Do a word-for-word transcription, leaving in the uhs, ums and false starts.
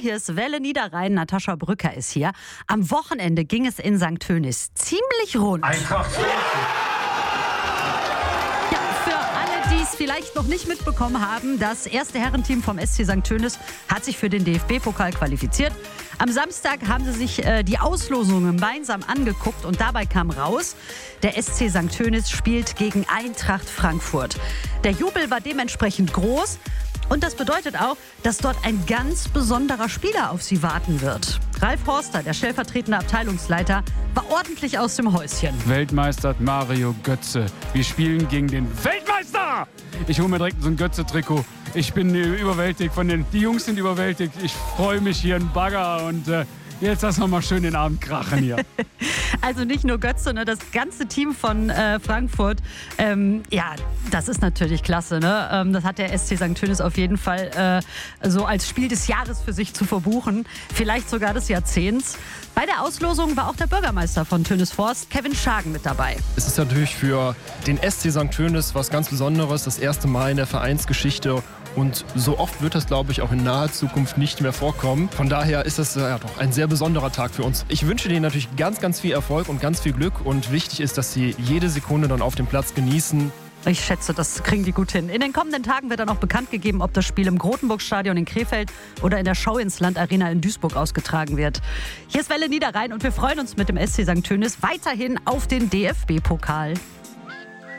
Hier ist Welle Niederrhein. Natascha Brücker ist hier. Am Wochenende ging es in Sankt Tönis ziemlich rund. Eintracht Ja, für alle, die es vielleicht noch nicht mitbekommen haben, das erste Herrenteam vom S C Sankt Tönis hat sich für den D F B-Pokal qualifiziert. Am Samstag haben sie sich äh, die Auslosungen gemeinsam angeguckt und dabei kam raus, der S C Sankt Tönis spielt gegen Eintracht Frankfurt. Der Jubel war dementsprechend groß und das bedeutet auch, dass dort ein ganz besonderer Spieler auf sie warten wird. Ralf Horster, der stellvertretende Abteilungsleiter, war ordentlich aus dem Häuschen. Weltmeister Mario Götze. Wir spielen gegen den Weltmeister! Ich hole mir direkt so ein Götze-Trikot. Ich bin äh, überwältigt von den... Die Jungs sind überwältigt. Ich freue mich hier in Bagger und äh, jetzt lassen wir mal schön den Abend krachen hier. Also nicht nur Götze, ne, das ganze Team von äh, Frankfurt. Ähm, ja, das ist natürlich klasse. Ne? Ähm, das hat der S C Sankt Tönis auf jeden Fall äh, so als Spiel des Jahres für sich zu verbuchen. Vielleicht sogar des Jahrzehnts. Bei der Auslosung war auch der Bürgermeister von Tönis-Forst, Kevin Schagen, mit dabei. Es ist natürlich für den S C Sankt Tönis was ganz Besonderes. Das erste Mal in der Vereinsgeschichte. Und so oft wird das, glaube ich, auch in naher Zukunft nicht mehr vorkommen. Von daher ist das ja doch ein sehr besonderer Tag für uns. Ich wünsche denen natürlich ganz, ganz viel Erfolg und ganz viel Glück. Und wichtig ist, dass sie jede Sekunde dann auf dem Platz genießen. Ich schätze, das kriegen die gut hin. In den kommenden Tagen wird dann auch bekannt gegeben, ob das Spiel im Grotenburg-Stadion in Krefeld oder in der Schau-ins-Land-Arena in Duisburg ausgetragen wird. Hier ist Welle Niederrhein und wir freuen uns mit dem S C Sankt Tönis weiterhin auf den D F B-Pokal.